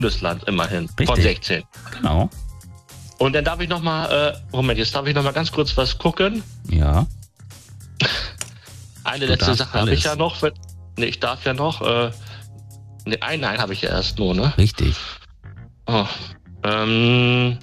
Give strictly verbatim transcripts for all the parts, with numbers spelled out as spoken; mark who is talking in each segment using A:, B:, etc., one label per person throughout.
A: Bundesland immerhin.
B: Richtig.
A: Von sechzehn.
B: Genau.
A: Und dann darf ich noch mal, äh, Moment, jetzt darf ich noch mal ganz kurz was gucken.
B: Ja.
A: Eine
B: Du
A: letzte
B: darfst
A: Sache habe ich
B: alles.
A: ja noch. Wenn- Nee, ich darf ja noch. Äh, nee, ein Nein habe ich ja erst nur, ne?
B: Richtig.
A: Oh, ähm,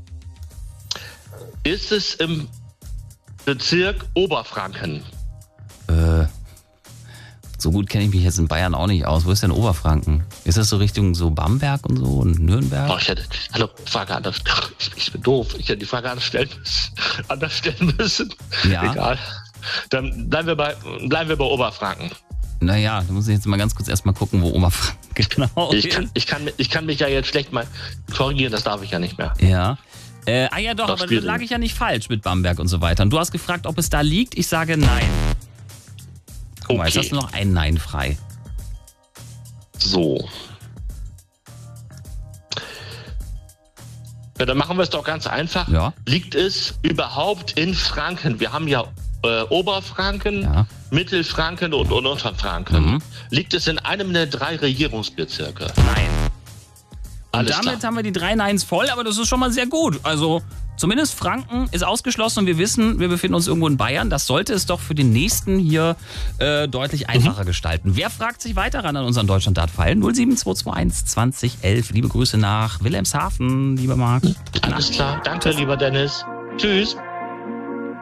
A: ist es im Bezirk Oberfranken?
B: Äh, so gut kenne ich mich jetzt in Bayern auch nicht aus. Wo ist denn Oberfranken? Ist das so Richtung so Bamberg und so und Nürnberg?
A: Oh, ich hätte, hallo, Frage anders. Ich, ich bin doof. Ich hätte die Frage anders stellen müssen. Anders stellen müssen.
B: Ja.
A: Egal. Dann bleiben wir bei, bleiben wir bei Oberfranken.
B: Naja, da muss ich jetzt mal ganz kurz erstmal gucken, wo Oberfranken genau
A: Ich
B: ist.
A: kann, ich, kann, ich kann mich ja jetzt schlecht mal korrigieren, das darf ich ja nicht mehr.
B: Ja. Äh, ah ja doch,
A: Doch,
B: aber da
A: schwierig.
B: lag ich ja nicht falsch mit Bamberg und so weiter. Und du hast gefragt, ob es da liegt. Ich sage nein. Guck mal, jetzt
A: Okay.
B: hast du noch ein Nein frei.
A: So. Ja, dann machen wir es doch ganz einfach.
B: Ja.
A: Liegt es überhaupt in Franken? Wir haben ja äh, Oberfranken,
B: Ja.
A: Mittelfranken und, und Unterfranken.
B: Mhm.
A: Liegt es in einem der drei Regierungsbezirke?
B: Nein. Und
A: Alles
B: damit
A: klar.
B: haben wir die drei Neins voll, aber das ist schon mal sehr gut. Also zumindest Franken ist ausgeschlossen und wir wissen, wir befinden uns irgendwo in Bayern. Das sollte es doch für den nächsten hier äh, deutlich einfacher
A: Mhm.
B: gestalten. Wer fragt sich weiter ran an unseren Deutschland-Dart-Pfeil? null sieben zwei zwei eins zwanzig elf. Liebe Grüße nach Wilhelmshaven, lieber Marc. Gute
A: Alles
B: Nacht.
A: klar. Danke, lieber Dennis. Tschüss.